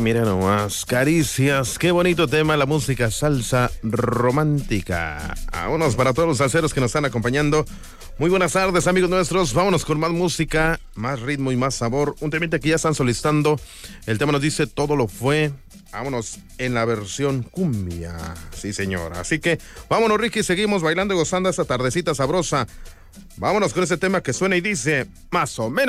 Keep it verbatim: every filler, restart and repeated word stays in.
mira nomás, Caricias, qué bonito tema, la música salsa romántica. Vámonos para todos los salseros que nos están acompañando. Muy buenas tardes, amigos nuestros. Vámonos con más música, más ritmo y más sabor. Un temita que ya están solicitando. El tema nos dice Todo lo fue. Vámonos en la versión cumbia. Sí, señor. Así que vámonos, Ricky, seguimos bailando y gozando esta tardecita sabrosa. Vámonos con ese tema que suena y dice más o menos.